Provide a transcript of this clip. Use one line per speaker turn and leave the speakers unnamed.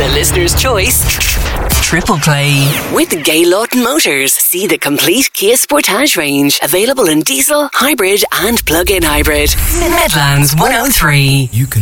The listener's choice. Triple Play. With Gaylord Motors. See the complete Kia Sportage range. Available in diesel, hybrid and plug-in hybrid. Midlands 103.
You can